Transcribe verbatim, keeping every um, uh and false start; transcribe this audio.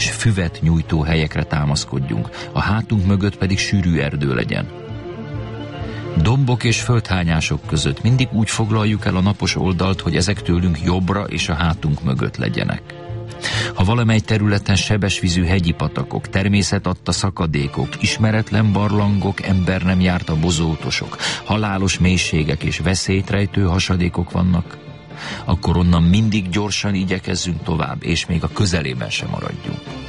és füvet nyújtó helyekre támaszkodjunk, a hátunk mögött pedig sűrű erdő legyen. Dombok és földhányások között mindig úgy foglaljuk el a napos oldalt, hogy ezek tőlünk jobbra és a hátunk mögött legyenek. Ha valamely területen sebesvízű hegyi patakok, természet adta szakadékok, ismeretlen barlangok, ember nem járta bozótosok, halálos mélységek és veszélyt rejtő hasadékok vannak, akkor onnan mindig gyorsan igyekezzünk tovább, és még a közelében sem maradjunk.